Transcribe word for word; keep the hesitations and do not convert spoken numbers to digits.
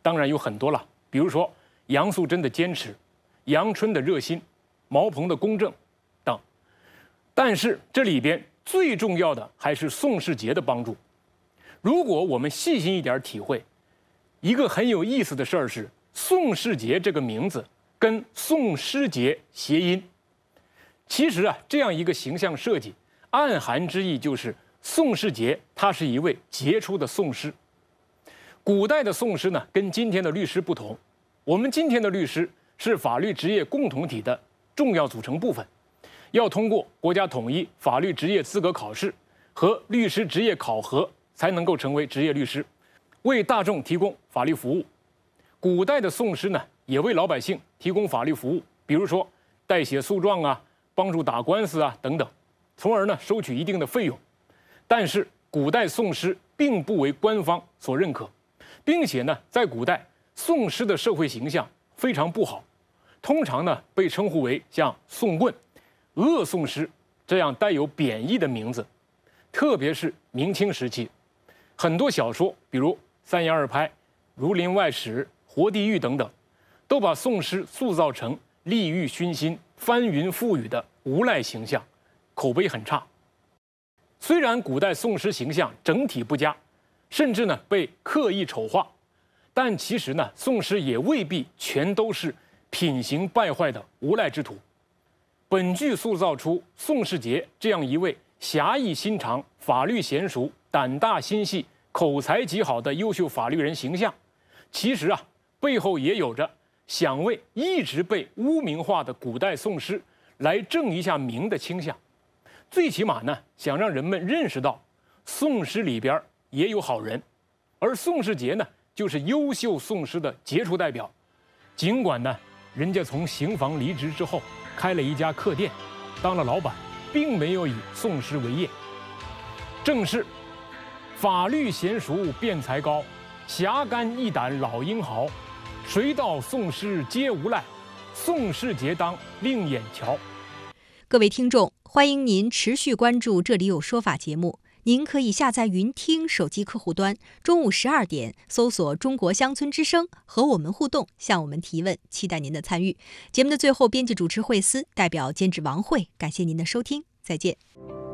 当然有很多了，比如说杨素贞的坚持、杨春的热心、毛鹏的公正等。但是这里边最重要的还是宋世杰的帮助。如果我们细心一点体会，一个很有意思的事儿是，宋世杰这个名字跟宋诗节谐音。其实啊，这样一个形象设计，暗含之意就是宋世杰他是一位杰出的宋师。古代的宋师呢，跟今天的律师不同，我们今天的律师是法律职业共同体的重要组成部分，要通过国家统一法律职业资格考试和律师职业考核，才能够成为职业律师，为大众提供法律服务。古代的宋师呢，也为老百姓提供法律服务，比如说代写诉状啊，帮助打官司啊等等，从而呢收取一定的费用。但是古代宋师并不为官方所认可，并且呢，在古代宋师的社会形象非常不好，通常呢被称呼为像宋棍、恶宋师这样带有贬义的名字。特别是明清时期，很多小说，比如《三言二拍》《儒林外史》《活地狱》等等，都把宋师塑造成利欲熏心、翻云覆雨的无赖形象，口碑很差。虽然古代宋师形象整体不佳，甚至呢被刻意丑化，但其实呢，宋师也未必全都是品行败坏的无赖之徒。本剧塑造出宋世杰这样一位侠义心肠、法律娴熟、胆大心细、口才极好的优秀法律人形象，其实啊，背后也有着想为一直被污名化的古代宋师来正一下名的倾向。最起码呢，想让人们认识到，宋师里边也有好人，而宋世杰呢，就是优秀宋师的杰出代表。尽管呢，人家从刑房离职之后，开了一家客店，当了老板，并没有以宋师为业。正是法律娴熟辩才高，侠肝义胆老英豪，谁道宋师皆无赖，宋世杰当另眼瞧。 各位听众，欢迎您持续关注《这里有说法》节目。您可以下载云听手机客户端，中午十二点搜索中国乡村之声，和我们互动，向我们提问，期待您的参与。节目的最后，编辑主持惠思代表监制王慧，感谢您的收听，再见。